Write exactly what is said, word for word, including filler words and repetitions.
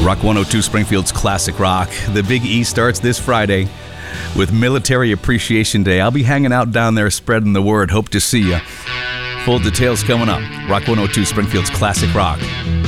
Rock one oh two Springfield's Classic Rock. The Big E starts this Friday with Military Appreciation Day. I'll be hanging out down there spreading the word. Hope to see you. Full details coming up. Rock one oh two Springfield's Classic Rock.